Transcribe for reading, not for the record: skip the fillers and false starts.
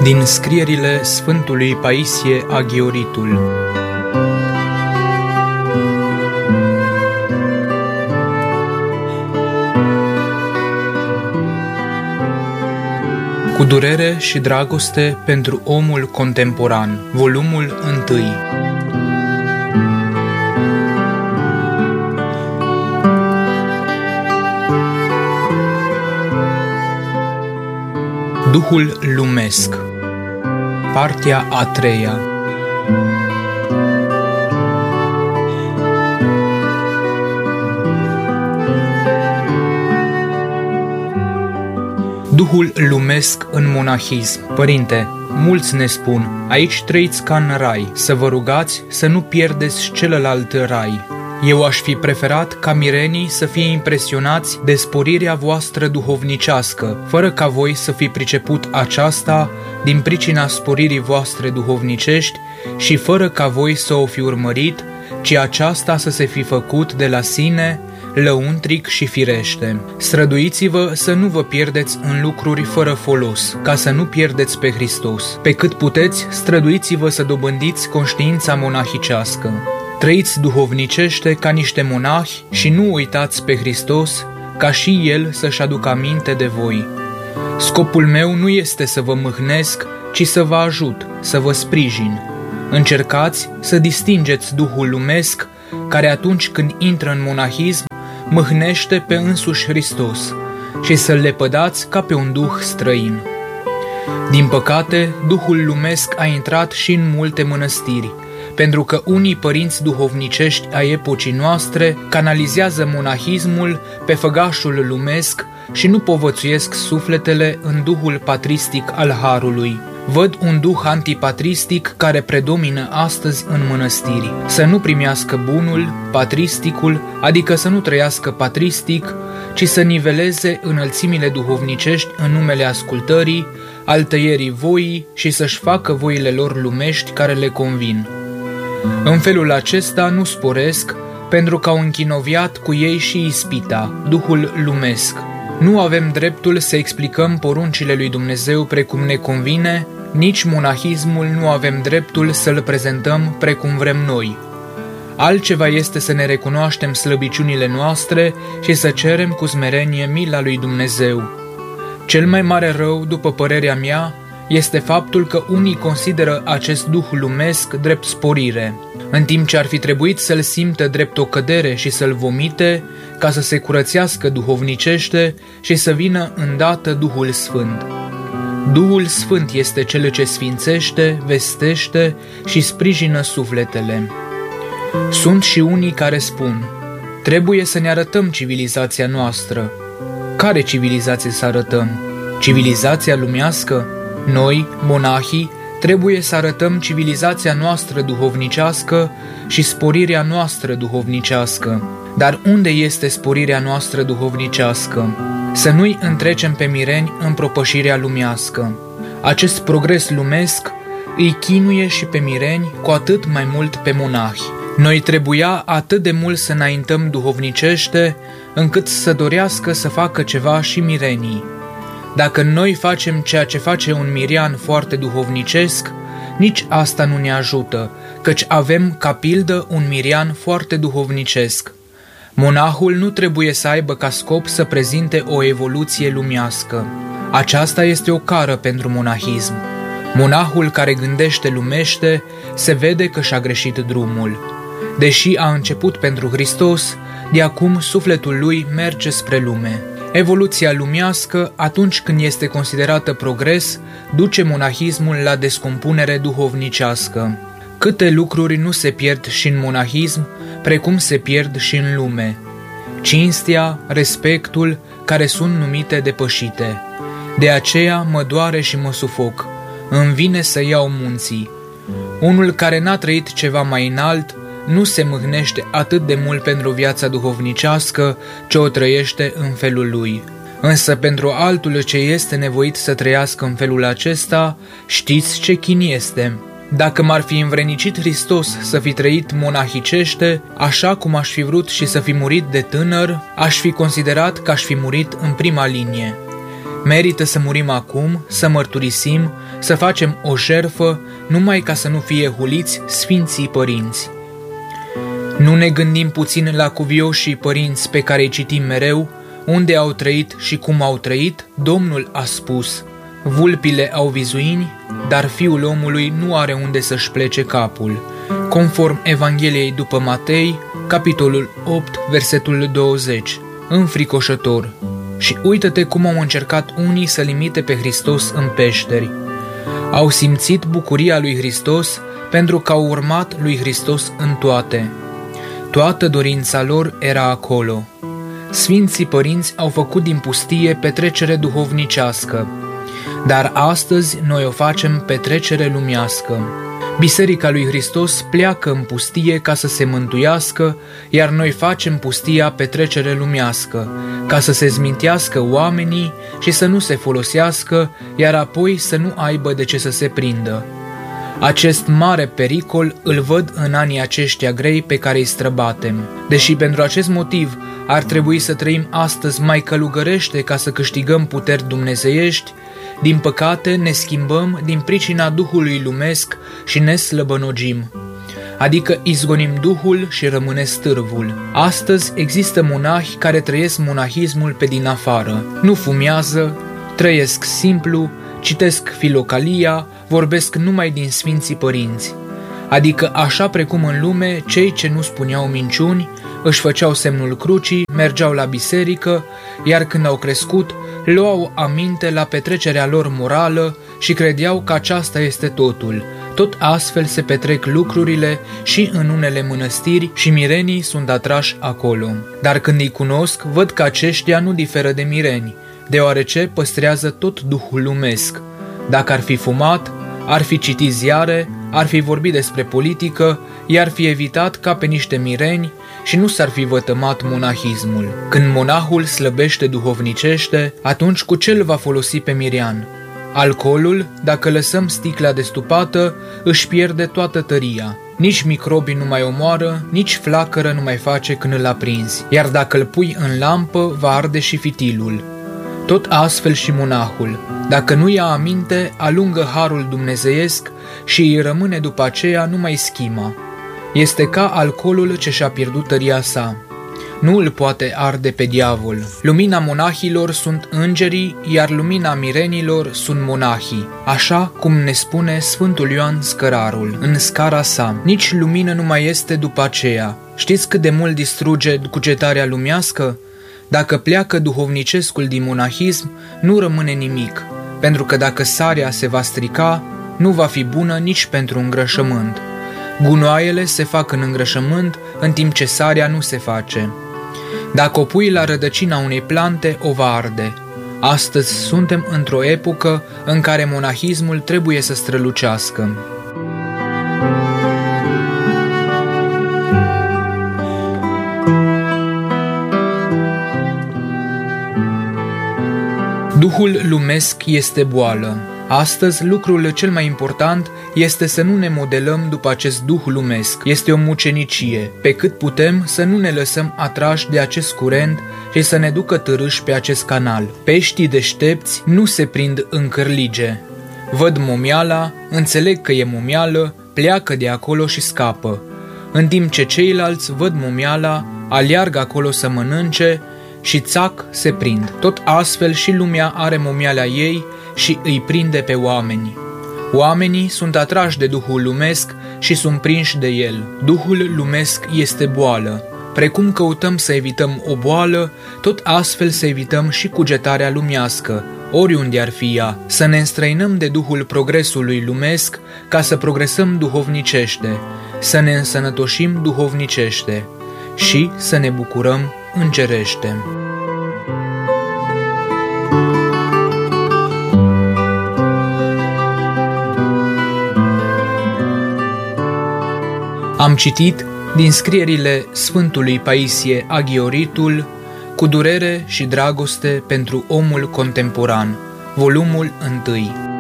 Din scrierile Sfântului Paisie Aghioritul. Cu durere și dragoste pentru omul contemporan. Volumul 1. Duhul lumesc. Partea a 3-a. Duhul lumesc în monahism. Părinte, mulți ne spun, aici trăiți ca în rai, să vă rugați să nu pierdeți celălalt rai. Eu aș fi preferat ca mirenii să fie impresionați de sporirea voastră duhovnicească, fără ca voi să fi priceput aceasta din pricina sporirii voastre duhovnicești și fără ca voi să o fi urmărit, ci aceasta să se fi făcut de la sine, lăuntric și firește. Străduiți-vă să nu vă pierdeți în lucruri fără folos, ca să nu pierdeți pe Hristos. Pe cât puteți, străduiți-vă să dobândiți conștiința monahicească. Trăiți duhovnicește ca niște monahi și nu uitați pe Hristos, ca și El să-și aducă aminte de voi. Scopul meu nu este să vă mâhnesc, ci să vă ajut, să vă sprijin. Încercați să distingeți Duhul lumesc, care atunci când intră în monahism, mâhnește pe însuși Hristos, și să-L lepădați ca pe un duh străin. Din păcate, Duhul lumesc a intrat și în multe mănăstiri, pentru că unii părinți duhovnicești ai epocii noastre canalizează monahismul pe făgașul lumesc și nu povățuiesc sufletele în duhul patristic al harului. Văd un duh antipatristic care predomină astăzi în mănăstiri. Să nu primească bunul, patristicul, adică să nu trăiască patristic, ci să niveleze înălțimile duhovnicești în numele ascultării, al tăierii voii și să-și facă voile lor lumești care le convin. În felul acesta nu sporesc, pentru că au închinoviat cu ei și ispita, Duhul lumesc. Nu avem dreptul să explicăm poruncile lui Dumnezeu precum ne convine, nici monahismul nu avem dreptul să-l prezentăm precum vrem noi. Altceva este să ne recunoaștem slăbiciunile noastre și să cerem cu smerenie mila lui Dumnezeu. Cel mai mare rău, după părerea mea, este faptul că unii consideră acest duh lumesc drept sporire, în timp ce ar fi trebuit să-l simtă drept o cădere și să-l vomite, ca să se curățească duhovnicește și să vină îndată Duhul Sfânt. Duhul Sfânt este cel ce sfințește, vestește și sprijină sufletele. Sunt și unii care spun, trebuie să ne arătăm civilizația noastră. Care civilizație să arătăm? Civilizația lumească? Noi, monahii, trebuie să arătăm civilizația noastră duhovnicească și sporirea noastră duhovnicească. Dar unde este sporirea noastră duhovnicească? Să nu-i întrecem pe mireni în propășirea lumească. Acest progres lumesc îi chinuie și pe mireni, cu atât mai mult pe monahi. Noi trebuia atât de mult să înaintăm duhovnicește, încât să dorească să facă ceva și mirenii. Dacă noi facem ceea ce face un mirian foarte duhovnicesc, nici asta nu ne ajută, căci avem ca pildă un mirian foarte duhovnicesc. Monahul nu trebuie să aibă ca scop să prezinte o evoluție lumească. Aceasta este o cară pentru monahism. Monahul care gândește lumește se vede că și-a greșit drumul. Deși a început pentru Hristos, de acum sufletul lui merge spre lume. Evoluția lumească, atunci când este considerată progres, duce monahismul la descompunere duhovnicească. Câte lucruri nu se pierd și în monahism, precum se pierd și în lume. Cinstea, respectul, care sunt numite depășite. De aceea mă doare și mă sufoc. Îmi vine să iau munții. Unul care n-a trăit ceva mai înalt, nu se mâhnește atât de mult pentru viața duhovnicească ce o trăiește în felul lui. Însă pentru altul ce este nevoit să trăiască în felul acesta, știți ce chin este? Dacă m-ar fi învrednicit Hristos să fi trăit monahicește, așa cum aș fi vrut și să fi murit de tânăr, aș fi considerat că aș fi murit în prima linie. Merită să murim acum, să mărturisim, să facem o jertfă, numai ca să nu fie huliți Sfinții Părinți. Nu ne gândim puțin la cuvioșii părinți pe care îi citim mereu, unde au trăit și cum au trăit. Domnul a spus: vulpile au vizuini, dar Fiul omului nu are unde să-și plece capul. Conform Evangheliei după Matei, capitolul 8, versetul 20. Înfricoșător. Și uită-te cum au încercat unii să-L imite pe Hristos în peșteri. Au simțit bucuria lui Hristos pentru că au urmat lui Hristos în toate. Toată dorința lor era acolo. Sfinții părinți au făcut din pustie petrecere duhovnicească, dar astăzi noi o facem petrecere lumească. Biserica lui Hristos pleacă în pustie ca să se mântuiască, iar noi facem pustia petrecere lumească, ca să se zmintească oamenii și să nu se folosească, iar apoi să nu aibă de ce să se prindă. Acest mare pericol îl văd în anii aceștia grei pe care îi străbatem. Deși pentru acest motiv ar trebui să trăim astăzi mai călugărește ca să câștigăm puteri dumnezeiești, din păcate ne schimbăm din pricina duhului lumesc și ne slăbănogim, adică izgonim duhul și rămâne stârvul. Astăzi există monahi care trăiesc monahismul pe din afară, nu fumează, trăiesc simplu, citesc filocalia, vorbesc numai din Sfinții Părinți, adică așa precum în lume cei ce nu spuneau minciuni, își făceau semnul crucii, mergeau la biserică, iar când au crescut, luau aminte la petrecerea lor morală și credeau că aceasta este totul. Tot astfel se petrec lucrurile și în unele mănăstiri și mirenii sunt atrași acolo. Dar când îi cunosc, văd că aceștia nu diferă de mireni, deoarece păstrează tot duhul lumesc. Dacă ar fi fumat, ar fi citit ziare, ar fi vorbit despre politică, i-ar fi evitat ca pe niște mireni și nu s-ar fi vătămat monahismul. Când monahul slăbește duhovnicește, atunci cu ce îl va folosi pe mirian? Alcoolul, dacă lăsăm sticla destupată, își pierde toată tăria. Nici microbii nu mai omoară, nici flacără nu mai face când îl aprinzi, iar dacă îl pui în lampă, va arde și fitilul. Tot astfel și monahul, dacă nu ia aminte, alungă harul dumnezeiesc și îi rămâne după aceea numai schima. Este ca alcoolul ce și-a pierdut tăria sa. Nu îl poate arde pe diavol. Lumina monahilor sunt îngerii, iar lumina mirenilor sunt monahii, așa cum ne spune Sfântul Ioan Scărarul în scara sa. Nici lumină nu mai este după aceea. Știți cât de mult distruge cugetarea lumească? Dacă pleacă duhovnicescul din monahism, nu rămâne nimic, pentru că dacă sarea se va strica, nu va fi bună nici pentru îngrășământ. Gunoaiele se fac în îngrășământ, în timp ce sarea nu se face. Dacă o pui la rădăcina unei plante, o va arde. Astăzi suntem într-o epocă în care monahismul trebuie să strălucească. Duhul lumesc este boală. Astăzi, lucrul cel mai important este să nu ne modelăm după acest duh lumesc. Este o mucenicie. Pe cât putem să nu ne lăsăm atrași de acest curent și să ne ducă târâși pe acest canal. Peștii deștepți nu se prind în cârlige. Văd momiala, înțeleg că e momială, pleacă de acolo și scapă. În timp ce ceilalți văd momiala, aleargă acolo să mănânce și țac se prind. Tot astfel și lumea are momiala ei și îi prinde pe oameni. Oamenii sunt atrași de duhul lumesc și sunt prinși de el. Duhul lumesc este boală. Precum căutăm să evităm o boală, tot astfel să evităm și cugetarea lumească, oriunde ar fi ea. Să ne înstrăinăm de duhul progresului lumesc ca să progresăm duhovnicește, să ne însănătoșim duhovnicește și să ne bucurăm îngerește. Am citit din scrierile Sfântului Paisie Aghioritul, Cu durere și dragoste pentru omul contemporan, volumul 1.